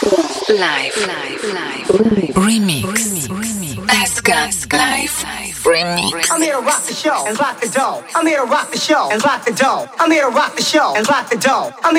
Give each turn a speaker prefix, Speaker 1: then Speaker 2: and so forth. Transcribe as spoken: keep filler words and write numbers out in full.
Speaker 1: Live, live, live, live. Remix. Aska Live. Remix.
Speaker 2: I'm here to rock the show and lock the door. I'm here to rock the show and lock the door. I'm here to rock the show and lock the door. I'm here